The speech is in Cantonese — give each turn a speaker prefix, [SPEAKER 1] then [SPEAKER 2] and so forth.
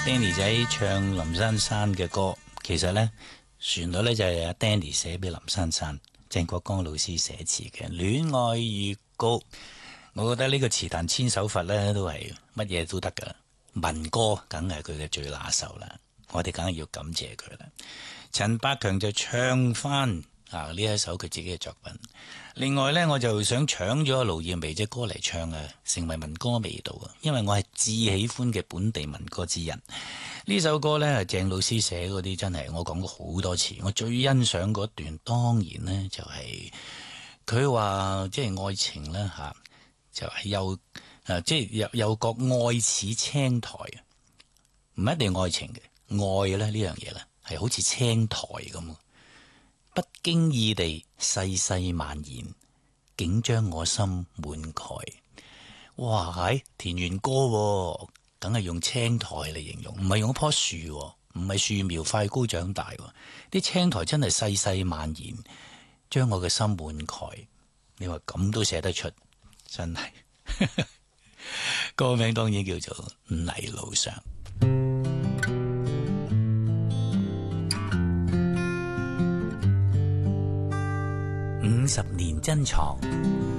[SPEAKER 1] Danny 仔唱林珊珊嘅歌，其實呢旋律呢就係阿 Danny 寫俾林珊珊，鄭國江老師寫詞嘅《戀愛預告》。我覺得呢個詞壇千手法呢都係乜嘢都得噶，民歌梗係佢嘅最拿手啦，我哋梗係要感謝佢啦。陳百強就唱翻呢一首佢自己嘅作品。另外呢，我就想搶咗盧業薇隻歌嚟唱啊，成為民歌味道啊！因為我係至喜歡嘅本地民歌之人。呢首歌呢，鄭老師寫嗰啲真係我講過好多次。我最欣賞嗰段當然呢，就係佢話即係愛情啦吓，就係即係有個愛似青苔，唔一定愛情嘅愛咧呢樣嘢咧，係好似青苔咁。不經意地細細蔓延，竟將我心滿蓋。哇！係田園歌，梗係用青苔嚟形容，唔係用一棵樹，唔係樹苗快高長大。啲青苔真係細細蔓延，將我嘅心滿蓋。你話咁都寫得出，真係。歌名當然叫做《泥路上》。50年珍藏，